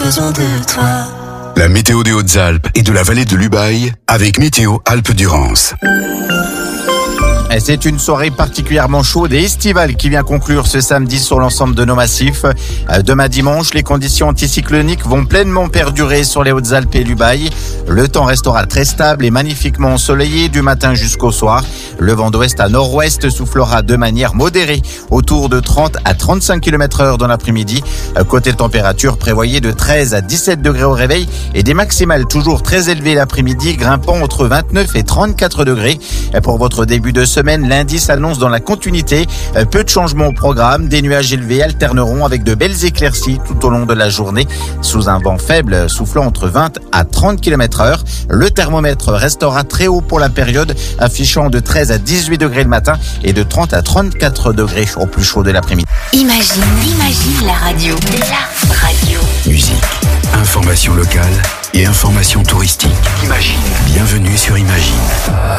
besoin de toi. La météo des Hautes-Alpes et de la vallée de l'Ubaye avec Météo Alpes-Durance. C'est une soirée particulièrement chaude et estivale qui vient conclure ce samedi sur l'ensemble de nos massifs. Demain dimanche, les conditions anticycloniques vont pleinement perdurer sur les Hautes-Alpes et l'Ubaye. Le temps restera très stable et magnifiquement ensoleillé du matin jusqu'au soir. Le vent d'ouest à nord-ouest soufflera de manière modérée, autour de 30 à 35 km/h dans l'après-midi. Côté température, prévoyez de 13 à 17 degrés au réveil et des maximales toujours très élevées l'après-midi, grimpant entre 29 et 34 degrés. Pour votre début de semaine, lundi s'annonce dans la continuité. Peu de changements au programme. Des nuages élevés alterneront avec de belles éclaircies tout au long de la journée, sous un vent faible soufflant entre 20 à 30 km/h. Le thermomètre restera très haut pour la période, affichant de 13 à 18 degrés le matin et de 30 à 34 degrés au plus chaud de l'après-midi. Imagine la radio. La radio. Musique, information locale et information touristique. Imagine. Bienvenue sur Imagine.